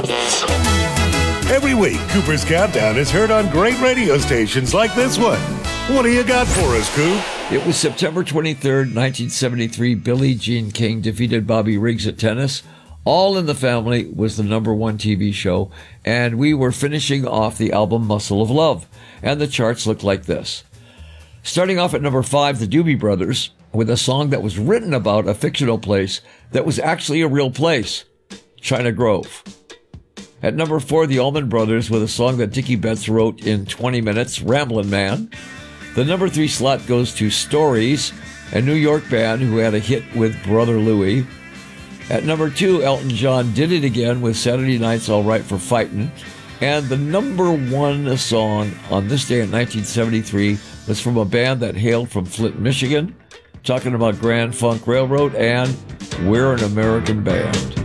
Every week, Cooper's Countdown is heard on great radio stations like this one. What do you got for us, Coop? It was September 23rd, 1973. Billie Jean King defeated Bobby Riggs at tennis. All in the Family was the #1 TV show, and we were finishing off the album Muscle of Love, and the charts looked like this. Starting off at number 5, the Doobie Brothers, with a song that was written about a fictional place that was actually a real place, China Grove. At number 4, the Allman Brothers, with a song that Dickie Betts wrote in 20 minutes, Ramblin' Man. The number 3 slot goes to Stories, a New York band who had a hit with Brother Louie. At number 2, Elton John did it again with Saturday Night's All Right for Fightin'. And the number 1 song on this day in 1973 was from a band that hailed from Flint, Michigan, talking about Grand Funk Railroad and We're an American Band.